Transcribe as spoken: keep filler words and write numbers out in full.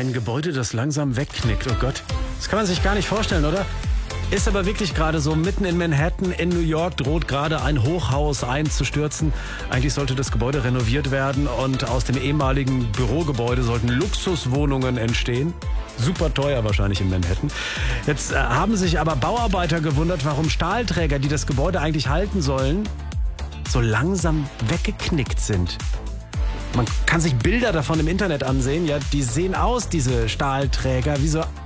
Ein Gebäude, das langsam wegknickt. Oh Gott, das kann man sich gar nicht vorstellen, oder? Ist aber wirklich gerade so. Mitten in Manhattan in New York droht gerade ein Hochhaus einzustürzen. Eigentlich sollte das Gebäude renoviert werden und aus dem ehemaligen Bürogebäude sollten Luxuswohnungen entstehen. Super teuer wahrscheinlich in Manhattan. Jetzt äh, haben sich aber Bauarbeiter gewundert, warum Stahlträger, die das Gebäude eigentlich halten sollen, so langsam weggeknickt sind. Man kann sich Bilder davon im Internet ansehen. Ja, die sehen aus, diese Stahlträger, wie so